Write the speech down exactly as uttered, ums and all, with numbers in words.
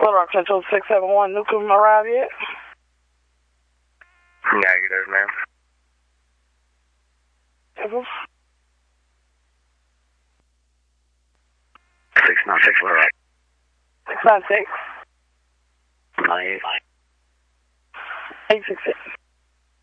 Little Rock Central six seven one. Newcomb arrived yet? Negative, ma'am. Yes, six nine six, Little Rock. six nine six. nine eight. eight six six.